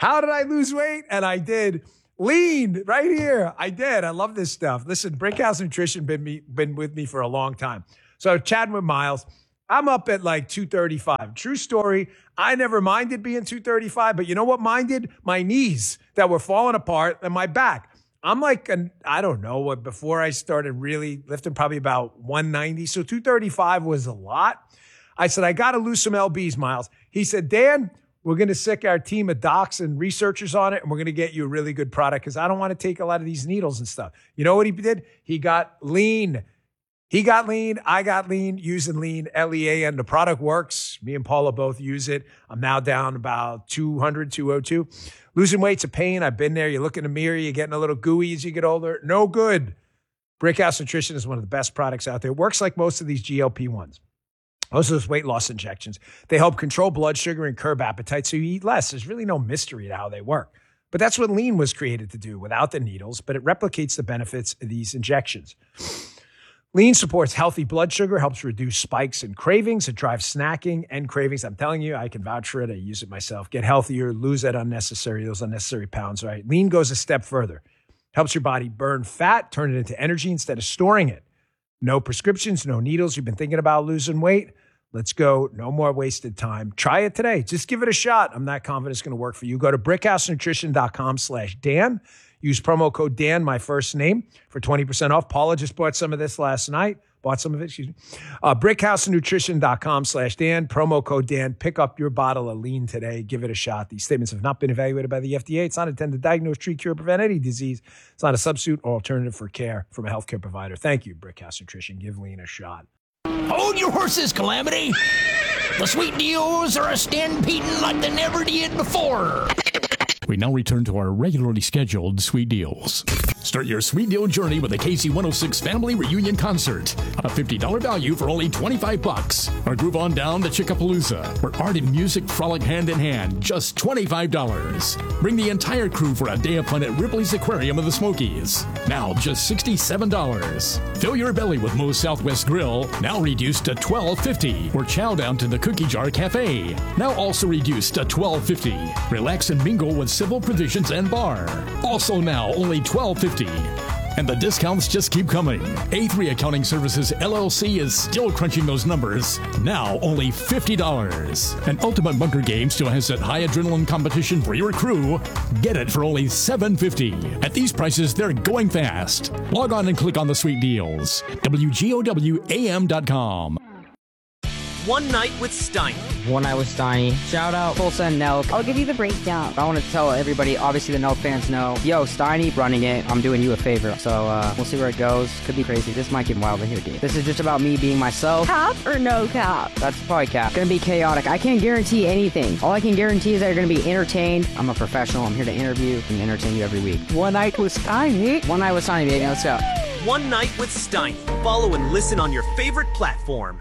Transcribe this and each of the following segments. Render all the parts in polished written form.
How did I lose weight? And I did. Lean right here. I did. I love this stuff. Listen, Brickhouse Nutrition been with me for a long time. So chatting with Miles, I'm up at like 235. True story. I never minded being 235, but you know what minded? My knees that were falling apart and my back. I'm like, I don't know, before I started really lifting, probably about 190. So 235 was a lot. I said, I got to lose some LBs, Miles. He said, Dan, we're going to sick our team of docs and researchers on it, and we're going to get you a really good product because I don't want to take a lot of these needles and stuff. You know what he did? He got lean. He got lean. I got lean using lean, LEAN. The product works. Me and Paula both use it. I'm now down about 200, 202. Losing weight's a pain. I've been there. You look in the mirror. You're getting a little gooey as you get older. No good. Brickhouse Nutrition is one of the best products out there. It works like most of these GLP-1s. Most of those weight loss injections. They help control blood sugar and curb appetite so you eat less. There's really no mystery to how they work. But that's what lean was created to do without the needles, but it replicates the benefits of these injections. Lean supports healthy blood sugar, helps reduce spikes and cravings. It drives snacking and cravings. I'm telling you, I can vouch for it. I use it myself. Get healthier, lose those unnecessary pounds, right? Lean goes a step further. Helps your body burn fat, turn it into energy instead of storing it. No prescriptions, no needles. You've been thinking about losing weight? Let's go. No more wasted time. Try it today. Just give it a shot. I'm not confident it's going to work for you. Go to brickhousenutrition.com/Dan. Use promo code Dan, my first name, for 20% off. Paula just bought some of this last night. Brickhousenutrition.com/Dan. Promo code Dan. Pick up your bottle of lean today. Give it a shot. These statements have not been evaluated by the FDA. It's not intended to diagnose, treat, cure, prevent any disease. It's not a substitute or alternative for care from a healthcare provider. Thank you, Brickhouse Nutrition. Give lean a shot. Hold your horses, Calamity. The sweet deals are a stampeding like they never did before. We now return to our regularly scheduled Sweet Deals. Start your Sweet Deal journey with the KC106 Family Reunion Concert. A $50 value for only $25. Or groove on down to Chickapalooza, where art and music frolic hand in hand, just $25. Bring the entire crew for a day of fun at Ripley's Aquarium of the Smokies. Now just $67. Fill your belly with Moe's Southwest Grill, now reduced to $12.50. Or chow down to the Cookie Jar Cafe, now also reduced to $12.50. Relax and mingle with Civil Provisions and Bar, also now only $12.50. And the discounts just keep coming. A3 Accounting Services LLC is still crunching those numbers. Now only $50. And Ultimate Bunker Game still has that high adrenaline competition for your crew. Get it for only $7.50. At these prices, they're going fast. Log on and click on the sweet deals. WGOWAM.com. One Night with Steiny. One Night with Steiny. Shout out Tulsa and Nelk. I'll give you the breakdown. I want to tell everybody, obviously the Nelk fans know, yo, Steiny running it. I'm doing you a favor. So we'll see where it goes. Could be crazy. This might get wild in here, dude. This is just about me being myself. Cap or no cap? That's probably cap. Gonna be chaotic. I can't guarantee anything. All I can guarantee is that you're gonna be entertained. I'm a professional. I'm here to interview and entertain you every week. One Night with Steiny. One Night with Steiny, baby. Let's go. One Night with Steiny. Follow and listen on your favorite platform.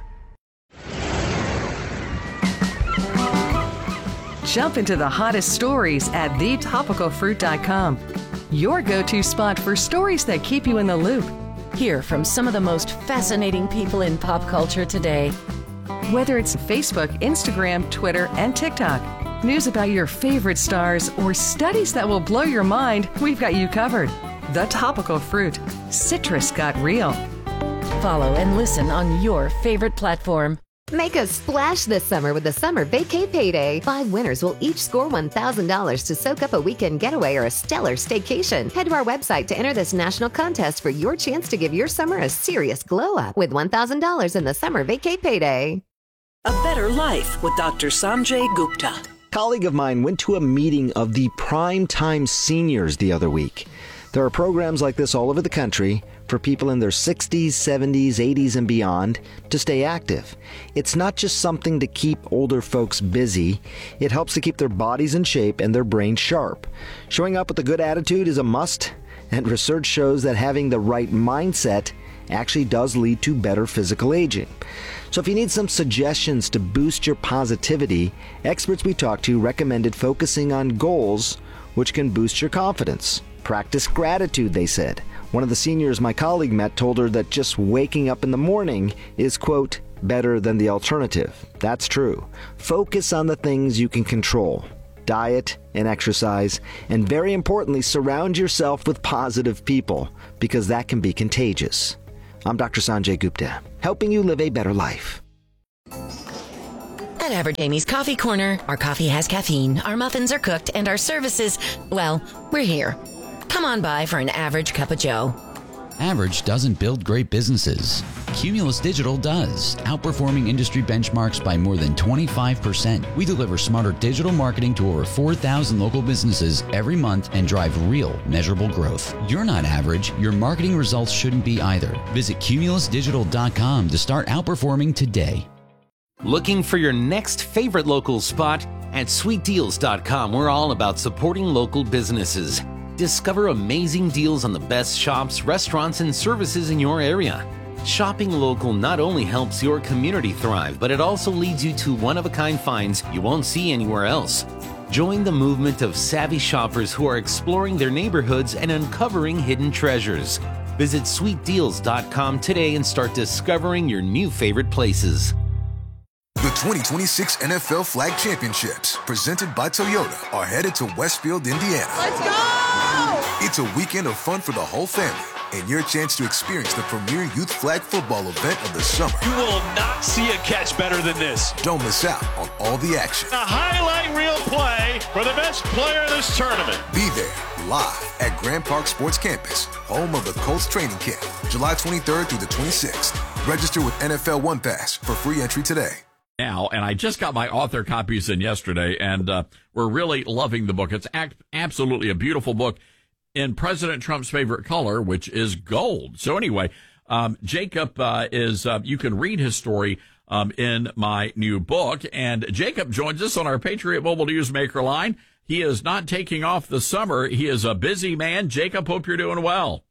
Jump into the hottest stories at thetopicalfruit.com. Your go-to spot for stories that keep you in the loop. Hear from some of the most fascinating people in pop culture today. Whether it's Facebook, Instagram, Twitter, and TikTok, news about your favorite stars, or studies that will blow your mind, we've got you covered. The Topical Fruit. Citrus got real. Follow and listen on your favorite platform. Make a splash this summer with the Summer Vacay Payday. 5 winners will each score $1,000 to soak up a weekend getaway or a stellar staycation. Head to our website to enter this national contest for your chance to give your summer a serious glow up with $1,000 in the Summer Vacay Payday. A Better Life with Dr. Sanjay Gupta. A colleague of mine went to a meeting of the Primetime Seniors the other week. There are programs like this all over the country for people in their 60s, 70s, 80s, and beyond to stay active. It's not just something to keep older folks busy. It helps to keep their bodies in shape and their brains sharp. Showing up with a good attitude is a must, and research shows that having the right mindset actually does lead to better physical aging. So if you need some suggestions to boost your positivity, experts we talked to recommended focusing on goals which can boost your confidence. Practice gratitude, they said. One of the seniors my colleague met told her that just waking up in the morning is, quote, better than the alternative. That's true. Focus on the things you can control. diet and exercise, and very importantly, surround yourself with positive people, because that can be contagious. I'm Dr. Sanjay Gupta, helping you live a better life. At Average Amy's Coffee Corner, our coffee has caffeine, our muffins are cooked, and our services, well, we're here. Come on by for an average cup of joe. Average doesn't build great businesses. Cumulus Digital does, outperforming industry benchmarks by more than 25%. We deliver smarter digital marketing to over 4,000 local businesses every month and drive real, measurable growth. You're not average. Your marketing results shouldn't be either. Visit cumulusdigital.com to start outperforming today. Looking for your next favorite local spot? At sweetdeals.com, we're all about supporting local businesses. Discover amazing deals on the best shops, restaurants, and services in your area. Shopping local not only helps your community thrive, but it also leads you to one-of-a-kind finds you won't see anywhere else. Join the movement of savvy shoppers who are exploring their neighborhoods and uncovering hidden treasures. Visit sweetdeals.com today and start discovering your new favorite places. The 2026 NFL Flag Championships, presented by Toyota, are headed to Westfield, Indiana. Let's go! It's a weekend of fun for the whole family, and your chance to experience the premier youth flag football event of the summer. You will not see a catch better than this. Don't miss out on all the action. A highlight reel play for the best player in this tournament. Be there, live at Grand Park Sports Campus, home of the Colts training camp, July 23rd through the 26th. Register with NFL One Pass for free entry today. Now, and I just got my author copies in yesterday, and we're really loving the book. It's absolutely a beautiful book in President Trump's favorite color, which is gold. So anyway, Jacob you can read his story in my new book, and Jacob joins us on our Patriot Mobile Newsmaker line. He is not taking off the summer. He is a busy man. Jacob, hope you're doing well.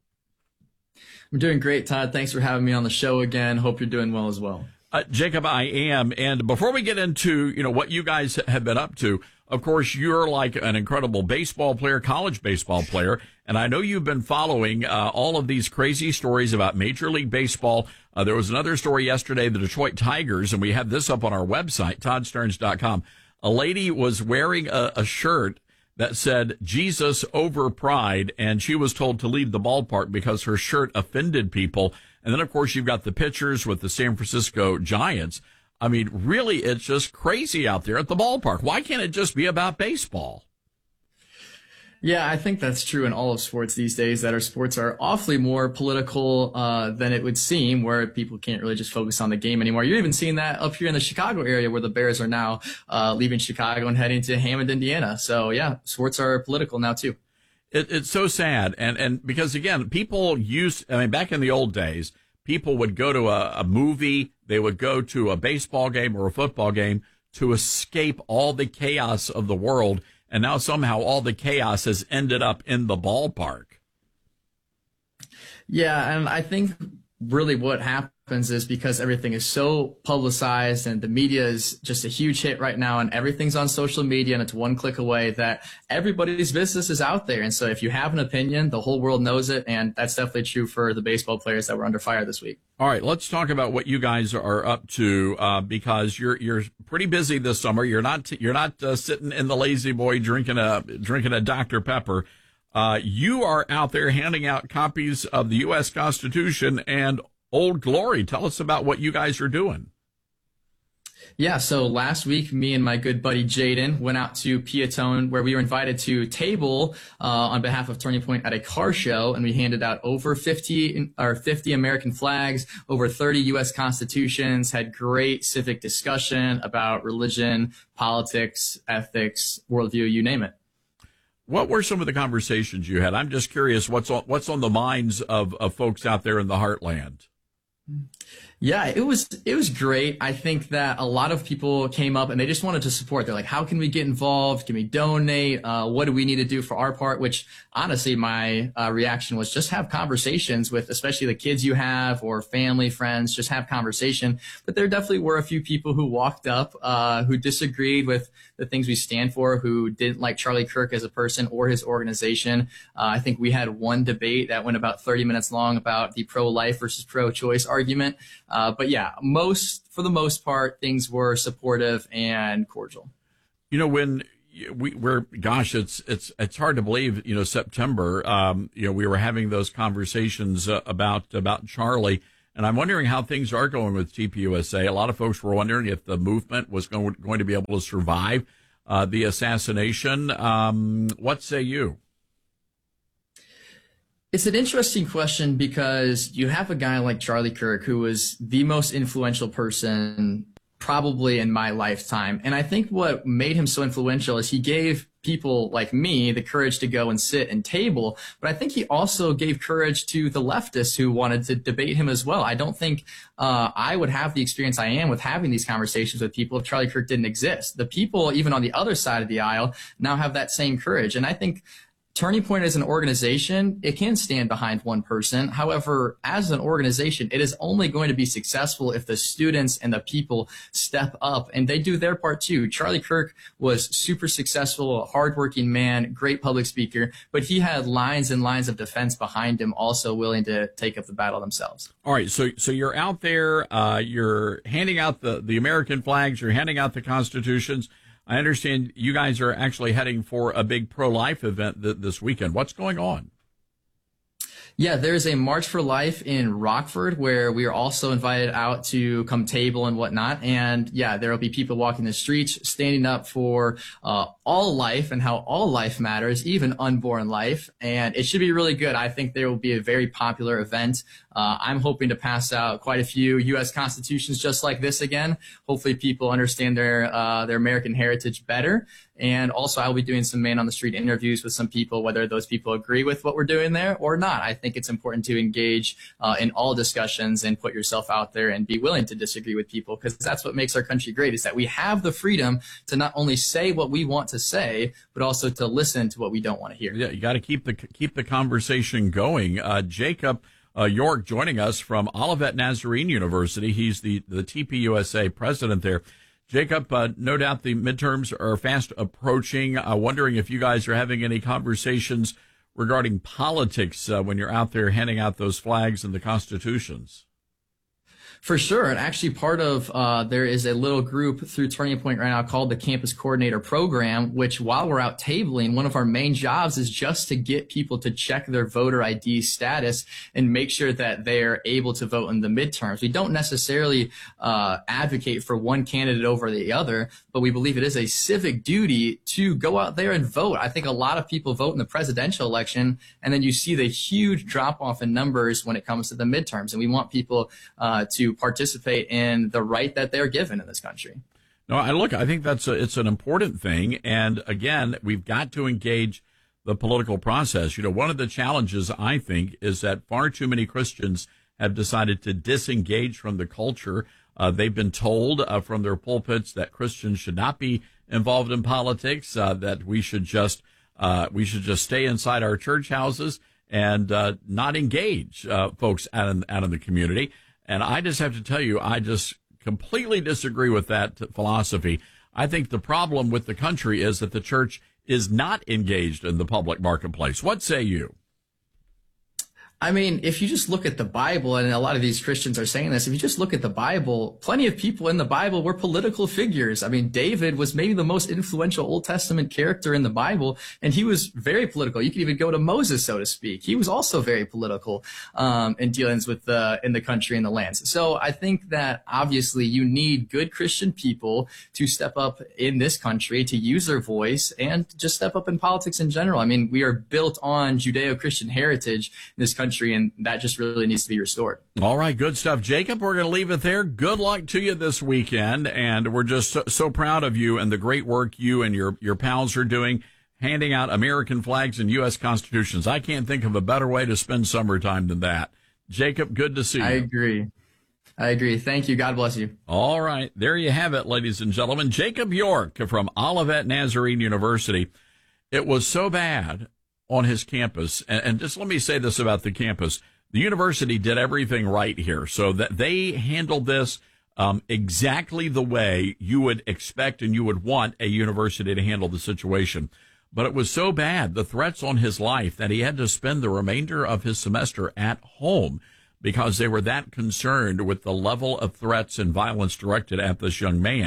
I'm doing great, Todd. Thanks for having me on the show again. Hope you're doing well as well. Jacob, I am. And before we get into, what you guys have been up to, of course, you're like an incredible baseball player, college baseball player. And I know you've been following all of these crazy stories about Major League Baseball. There was another story yesterday, the Detroit Tigers, and we have this up on our website, toddstearns.com. A lady was wearing a shirt that said Jesus over pride, and she was told to leave the ballpark because her shirt offended people. And then, of course, you've got the pitchers with the San Francisco Giants. I mean, really, it's just crazy out there at the ballpark. Why can't it just be about baseball? Yeah, I think that's true in all of sports these days, that our sports are awfully more political than it would seem, where people can't really just focus on the game anymore. You're even seeing that up here in the Chicago area, where the Bears are now leaving Chicago and heading to Hammond, Indiana. So, yeah, sports are political now, too. It's so sad. And because, again, people back in the old days, people would go to a movie, they would go to a baseball game or a football game to escape all the chaos of the world. And now somehow all the chaos has ended up in the ballpark. Yeah, and I think really what happens is because everything is so publicized and the media is just a huge hit right now and everything's on social media and it's one click away, that everybody's business is out there. And so if you have an opinion, the whole world knows it. And that's definitely true for the baseball players that were under fire this week. All right, let's talk about what you guys are up to because you're pretty busy this summer. You're not sitting in the lazy boy drinking a Dr. Pepper. You are out there handing out copies of the U.S. Constitution and Old Glory. Tell us about what you guys are doing. Yeah, so last week, me and my good buddy Jaden went out to Piatone, where we were invited to table on behalf of Turning Point at a car show, and we handed out over 50 American flags, over 30 U.S. constitutions, had great civic discussion about religion, politics, ethics, worldview, you name it. What were some of the conversations you had? I'm just curious what's on the minds of folks out there in the heartland. Yeah, it was great. I think that a lot of people came up and they just wanted to support. They're like, how can we get involved? Can we donate? What do we need to do for our part? Which honestly, my reaction was just have conversations with, especially the kids you have or family, friends, just have conversation. But there definitely were a few people who walked up, who disagreed with the things we stand for, who didn't like Charlie Kirk as a person or his organization. I think we had one debate that went about 30 minutes long about the pro-life versus pro-choice argument. But yeah, for the most part, things were supportive and cordial. When it's hard to believe, September, we were having those conversations about Charlie, and I'm wondering how things are going with TPUSA. A lot of folks were wondering if the movement was going to be able to survive the assassination. What say you? It's an interesting question because you have a guy like Charlie Kirk, who was the most influential person probably in my lifetime. And I think what made him so influential is he gave people like me the courage to go and sit and table. But I think he also gave courage to the leftists who wanted to debate him as well. I don't think I would have the experience I am with having these conversations with people if Charlie Kirk didn't exist. The people, even on the other side of the aisle, now have that same courage. And I think Turning Point as an organization, it can stand behind one person. However, as an organization, it is only going to be successful if the students and the people step up and they do their part too. Charlie Kirk was super successful, a hardworking man, great public speaker, but he had lines and lines of defense behind him, also willing to take up the battle themselves. All right, so you're out there, you're handing out the American flags, you're handing out the constitutions. I understand you guys are actually heading for a big pro-life event this weekend. What's going on? Yeah, there's a March for Life in Rockford where we are also invited out to come table and whatnot. And yeah, there will be people walking the streets standing up for all life and how all life matters, even unborn life. And it should be really good. I think there will be a very popular event. I'm hoping to pass out quite a few U.S. constitutions just like this again. Hopefully people understand their American heritage better. And also I will be doing some man on the street interviews with some people, whether those people agree with what we're doing there or not. I think it's important to engage in all discussions and put yourself out there and be willing to disagree with people, because that's what makes our country great, is that we have the freedom to not only say what we want to say, but also to listen to what we don't want to hear. Yeah, you got to keep the conversation going. Jacob York joining us from Olivet Nazarene University. He's the TPUSA president there. Jacob, no doubt the midterms are fast approaching. Wondering if you guys are having any conversations regarding politics when you're out there handing out those flags and the constitutions. For sure. And actually part of, there is a little group through Turning Point right now called the Campus Coordinator Program, which while we're out tabling, one of our main jobs is just to get people to check their voter ID status and make sure that they're able to vote in the midterms. We don't necessarily advocate for one candidate over the other, but we believe it is a civic duty to go out there and vote. I think a lot of people vote in the presidential election, and then you see the huge drop off in numbers when it comes to the midterms. And we want people to participate in the right that they're given in this country. No, I think it's an important thing. And again, we've got to engage the political process. One of the challenges, I think, is that far too many Christians have decided to disengage from the culture. They've been told from their pulpits that Christians should not be involved in politics, that we should just stay inside our church houses and not engage folks out in the community. And I just have to tell you, I just completely disagree with that philosophy. I think the problem with the country is that the church is not engaged in the public marketplace. What say you? I mean, if you just look at the Bible, and a lot of these Christians are saying this, if you just look at the Bible, plenty of people in the Bible were political figures. I mean, David was maybe the most influential Old Testament character in the Bible, and he was very political. You could even go to Moses, so to speak. He was also very political in dealings with in the country and the lands. So I think that obviously you need good Christian people to step up in this country, to use their voice, and just step up in politics in general. I mean, we are built on Judeo-Christian heritage in this country, and that just really needs to be restored. All right, good stuff. Jacob, we're going to leave it there. Good luck to you this weekend, and we're just so proud of you and the great work you and your pals are doing, handing out American flags and U.S. constitutions. I can't think of a better way to spend summertime than that. Jacob, good to see you. I agree. Thank you. God bless you. All right, there you have it, ladies and gentlemen. Jacob York from Olivet Nazarene University. It was so bad on his campus. And just let me say this about the campus. The university did everything right here, so that they handled this exactly the way you would expect and you would want a university to handle the situation. But it was so bad, the threats on his life, that he had to spend the remainder of his semester at home because they were that concerned with the level of threats and violence directed at this young man.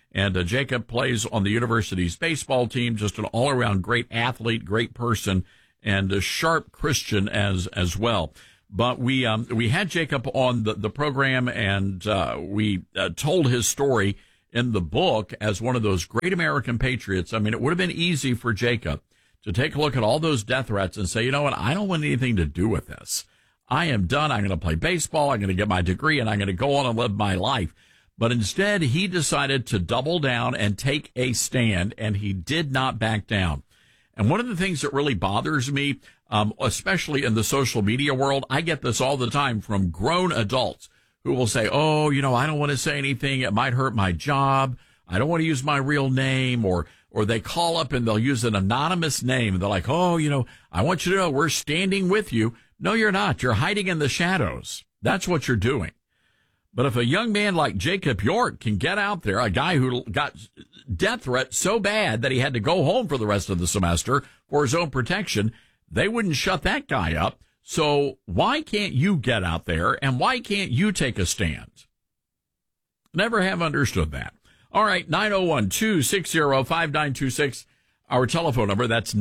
And Jacob plays on the university's baseball team, just an all-around great athlete, great person, and a sharp Christian as well. But we had Jacob on the program, and we told his story in the book as one of those great American patriots. I mean, it would have been easy for Jacob to take a look at all those death threats and say, you know what, I don't want anything to do with this. I am done. I'm going to play baseball. I'm going to get my degree, and I'm going to go on and live my life. But instead, he decided to double down and take a stand, and he did not back down. And one of the things that really bothers me, especially in the social media world, I get this all the time from grown adults who will say, oh, you know, I don't want to say anything. It might hurt my job. I don't want to use my real name. Or they call up and they'll use an anonymous name. They're like, oh, you know, I want you to know we're standing with you. No, you're not. You're hiding in the shadows. That's what you're doing. But if a young man like Jacob York can get out there, a guy who got death threat so bad that he had to go home for the rest of the semester for his own protection, they wouldn't shut that guy up. So why can't you get out there, and why can't you take a stand? Never have understood that. All right, 901-260-5926, our telephone number. That's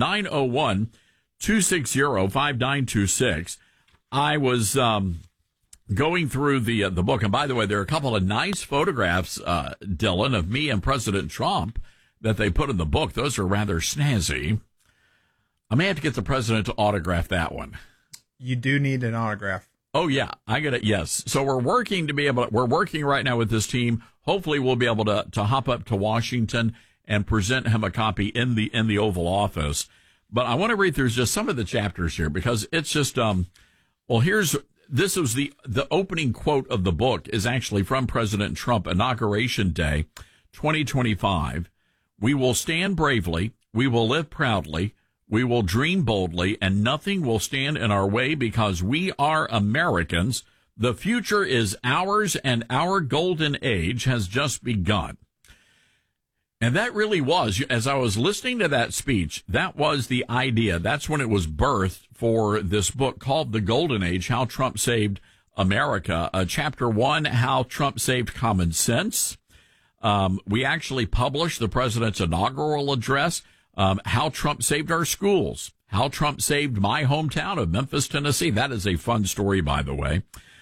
901-260-5926. I was going through the book, and by the way, there are a couple of nice photographs, Dylan, of me and President Trump that they put in the book. Those are rather snazzy. I may have to get the president to autograph that one. You do need an autograph. Oh yeah, I got it. Yes. So we're working right now with this team. Hopefully we'll be able to hop up to Washington and present him a copy in the Oval Office. But I want to read through just some of the chapters here because it's just, this was the opening quote of the book is actually from President Trump, Inauguration Day, 2025. We will stand bravely. We will live proudly. We will dream boldly, and nothing will stand in our way because we are Americans. The future is ours, and our golden age has just begun. And that really was, as I was listening to that speech, that was the idea. That's when it was birthed for this book called The Golden Age, How Trump Saved America. Chapter 1, How Trump Saved Common Sense. We actually published the president's inaugural address, how Trump saved our schools, how Trump saved my hometown of Memphis, Tennessee. That is a fun story, by the way.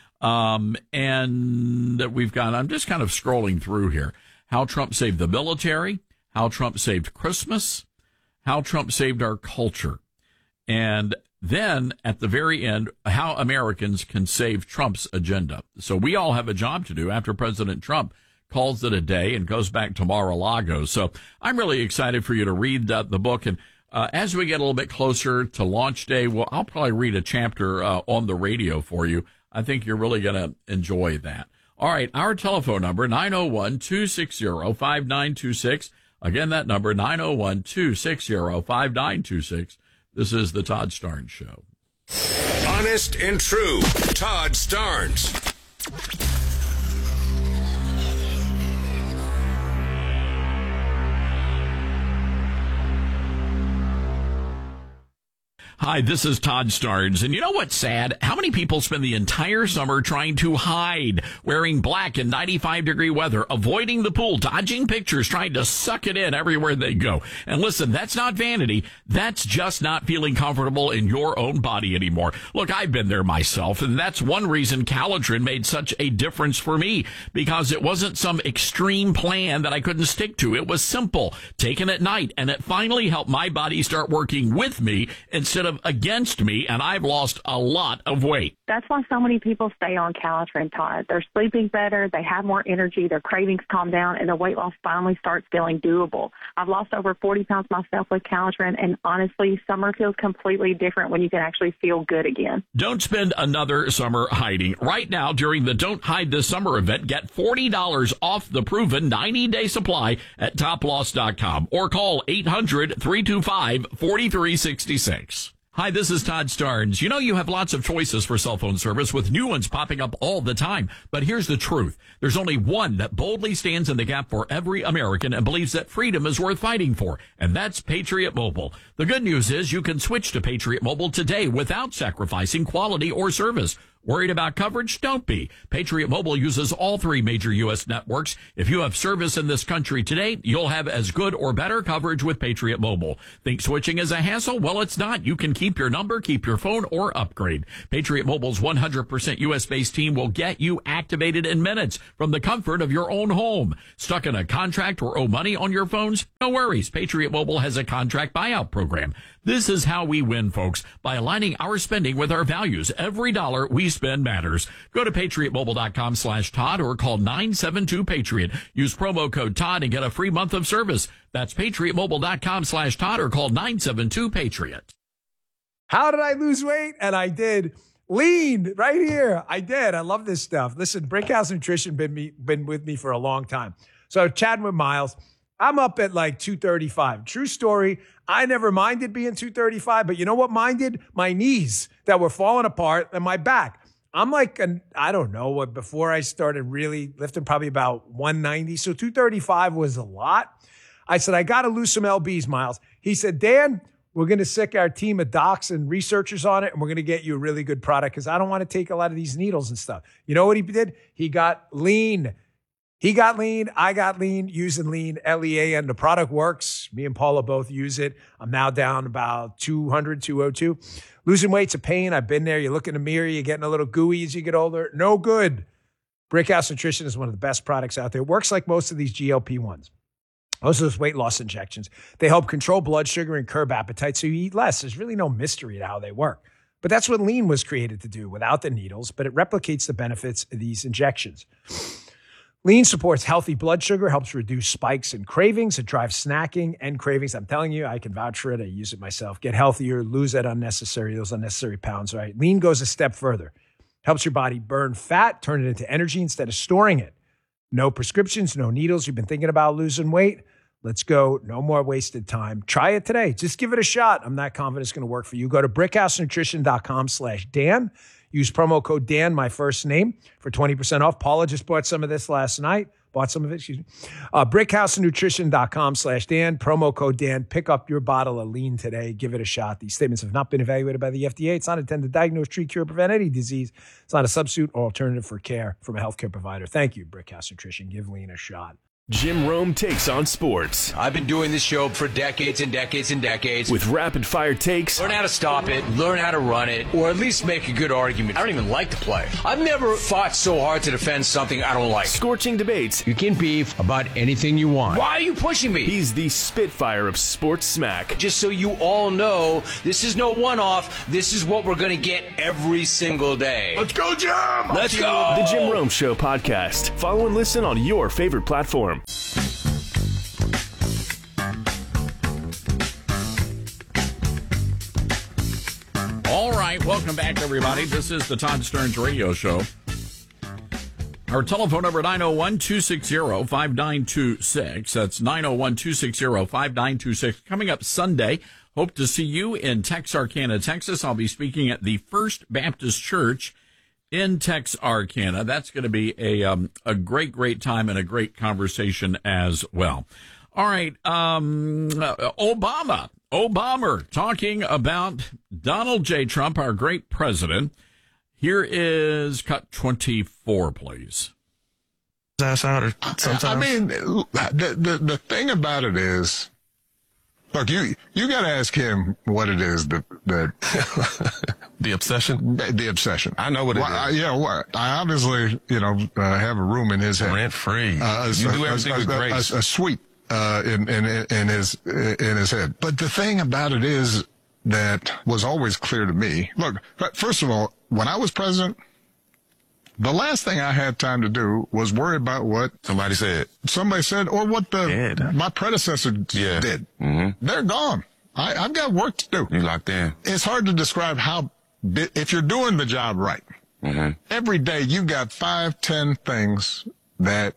And we've got, I'm just kind of scrolling through here, how Trump saved the military, how Trump saved Christmas, how Trump saved our culture. And then at the very end, how Americans can save Trump's agenda. So we all have a job to do after President Trump calls it a day and goes back to Mar-a-Lago. So I'm really excited for you to read the book. And as we get a little bit closer to launch day, well, I'll probably read a chapter on the radio for you. I think you're really going to enjoy that. All right, our telephone number, 901-260-5926. Again, that number, 901-260-5926. This is the Todd Starnes Show. Honest and true, Todd Starnes. Hi, this is Todd Starnes, and you know what's sad? How many people spend the entire summer trying to hide, wearing black in 95-degree weather, avoiding the pool, dodging pictures, trying to suck it in everywhere they go? And listen, that's not vanity. That's just not feeling comfortable in your own body anymore. Look, I've been there myself, and that's one reason Calitrin made such a difference for me, because it wasn't some extreme plan that I couldn't stick to. It was simple, taken at night, and it finally helped my body start working with me instead of against me, and I've lost a lot of weight. That's why so many people stay on Calitrin, Todd. They're sleeping better, they have more energy, their cravings calm down, and their weight loss finally starts feeling doable. I've lost over 40 pounds myself with Calitrin, and honestly, summer feels completely different when you can actually feel good again. Don't spend another summer hiding. Right now, during the Don't Hide This Summer event, get $40 off the proven 90-day supply at toploss.com or call 800-325-4366. Hi, this is Todd Starnes. You know you have lots of choices for cell phone service with new ones popping up all the time. But here's the truth. There's only one that boldly stands in the gap for every American and believes that freedom is worth fighting for, and that's Patriot Mobile. The good news is you can switch to Patriot Mobile today without sacrificing quality or service. Worried about coverage? Don't be. Patriot Mobile uses all 3 major U.S. networks. If you have service in this country today, you'll have as good or better coverage with Patriot Mobile. Think switching is a hassle? Well, it's not. You can keep your number, keep your phone, or upgrade. Patriot Mobile's 100% U.S.-based team will get you activated in minutes from the comfort of your own home. Stuck in a contract or owe money on your phones? No worries. Patriot Mobile has a contract buyout program. This is how we win, folks, by aligning our spending with our values. Every dollar we spend matters. Go to patriotmobile.com/Todd or call 972-PATRIOT. Use promo code Todd and get a free month of service. That's patriotmobile.com/Todd or call 972-PATRIOT. How did I lose weight? And I did. Lean right here. I did. I love this stuff. Listen, Brickhouse Nutrition been with me for a long time. So chatting with Miles, I'm up at like 235. True story. I never minded being 235, but you know what minded? My knees that were falling apart and my back. I'm like, I don't know what, before I started really lifting, probably about 190. So 235 was a lot. I said, I got to lose some LBs, Miles. He said, Dan, we're going to sick our team of docs and researchers on it, and we're going to get you a really good product because I don't want to take a lot of these needles and stuff. You know what he did? He got lean. He got lean. I got lean using lean, LEA, and the product works. Me and Paula both use it. I'm now down about 200, 202. Losing weight's a pain. I've been there. You look in the mirror, you're getting a little gooey as you get older. No good. Brickhouse Nutrition is one of the best products out there. It works like most of these GLP-1s. Most of those weight loss injections. They help control blood sugar and curb appetite so you eat less. There's really no mystery to how they work. But that's what lean was created to do without the needles, but it replicates the benefits of these injections. Lean supports healthy blood sugar, helps reduce spikes and cravings. It drives snacking and cravings. I'm telling you, I can vouch for it. I use it myself. Get healthier, lose those unnecessary pounds, right? Lean goes a step further. Helps your body burn fat, turn it into energy instead of storing it. No prescriptions, no needles. You've been thinking about losing weight? Let's go. No more wasted time. Try it today. Just give it a shot. I'm not confident it's going to work for you. Go to brickhousenutrition.com/Dan. Use promo code Dan, my first name, for 20% off. Paula just bought some of this last night. Brickhousenutrition.com/Dan. Promo code Dan. Pick up your bottle of lean today. Give it a shot. These statements have not been evaluated by the FDA. It's not intended to diagnose, treat, cure, prevent any disease. It's not a substitute or alternative for care from a healthcare provider. Thank you, Brickhouse Nutrition. Give lean a shot. Jim Rome takes on sports. I've been doing this show for decades and decades and decades. With rapid-fire takes. Learn how to stop it, learn how to run it, or at least make a good argument. I don't even like to play. I've never fought so hard to defend something I don't like. Scorching debates. You can beef about anything you want. Why are you pushing me? He's the Spitfire of sports smack. Just so you all know, this is no one-off. This is what we're going to get every single day. Let's go, Jim! Let's go! The Jim Rome Show podcast. Follow and listen on your favorite platform. All right, welcome back, everybody. This is the Todd Stearns Radio Show. Our telephone number, 901-260-5926. That's 901-260-5926. Coming up Sunday, hope to see you in Texarkana, Texas. I'll be speaking at the First Baptist Church in Texarkana. That's going to be a great time and a great conversation as well. All right, Obama talking about Donald J. Trump, our great president. Here is cut 24, please. Sometimes. I mean, the thing about it is, look, you got to ask him what it is that the obsession. The obsession. I know what it is. I obviously, have a room in his head, rent free. You do everything with grace. A suite in his head. But the thing about it is that was always clear to me. Look, first of all, when I was president, the last thing I had time to do was worry about what somebody said, or what my predecessor did. Mm-hmm. They're gone. I've got work to do. You locked in. It's hard to describe if you're doing the job right. Mm-hmm. Every day you got 5-10 things that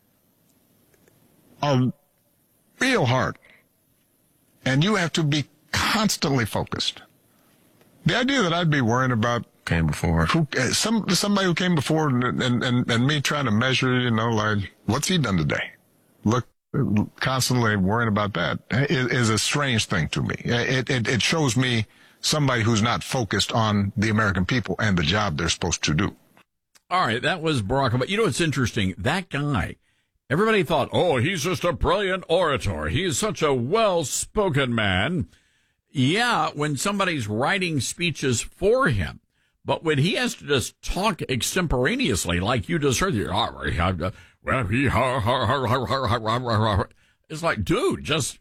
are real hard, and you have to be constantly focused. The idea that I'd be worrying about came before somebody who came before and me trying to measure, like, what's he done today? Look, constantly worrying about that is a strange thing to me. It shows me somebody who's not focused on the American people and the job they're supposed to do. All right, that was Barack Obama. You know, it's interesting. That guy, everybody thought, oh, he's just a brilliant orator. He's such a well-spoken man. Yeah, when somebody's writing speeches for him. But when he has to just talk extemporaneously, like you just heard, it's like, dude, just